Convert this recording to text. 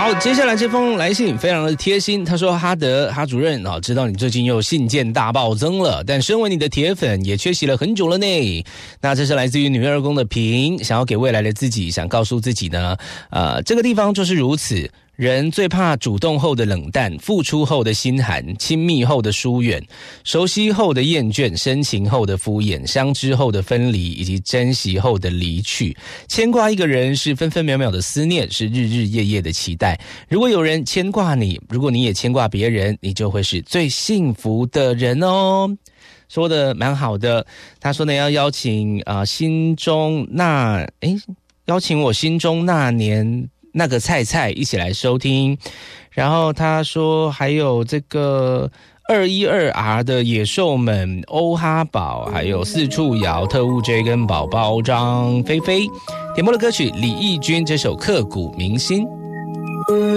好，接下来这封来信非常的贴心，他说哈主任知道你最近又信件大暴增了，但身为你的铁粉也缺席了很久了呢。那这是来自于女二宫的平，想要给未来的自己，想告诉自己呢，这个地方就是如此。人最怕主动后的冷淡，付出后的心寒，亲密后的疏远，熟悉后的厌倦，深情后的敷衍，相知后的分离，以及珍惜后的离去。牵挂一个人是分分秒秒的思念，是日日夜夜的期待。如果有人牵挂你，如果你也牵挂别人，你就会是最幸福的人哦。说的蛮好的，他说呢要邀请邀请我心中那年那个菜菜一起来收听，然后他说还有这个212R 的野兽们欧哈宝，还有四处摇特务 J 跟宝宝张菲菲点播的歌曲李翊君这首刻骨铭心。